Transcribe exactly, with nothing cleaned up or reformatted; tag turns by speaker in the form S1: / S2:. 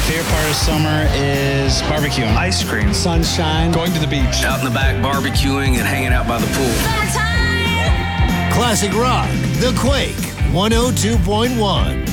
S1: Favorite part of summer is barbecuing.
S2: Ice cream.
S3: Sunshine.
S2: Going to the beach.
S4: Out in the back barbecuing and hanging out by the pool.
S5: Classic Rock, The Quake, one oh two point one.